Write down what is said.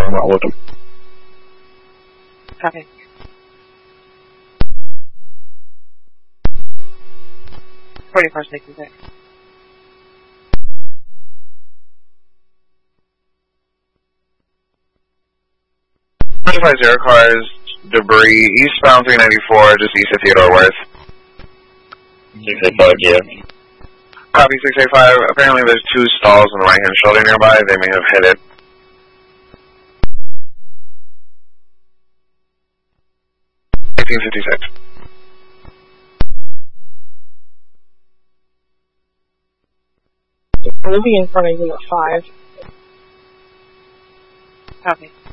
I'm not looking. Copy. Cars taking back. 250 cars, debris, eastbound 394, just east of Theodore Worth. 685, yeah. Copy 685. Apparently there's 2 stalls on the right-hand shoulder nearby. They may have hit it. $18.56. We'll be in front of Unit 5. Copy.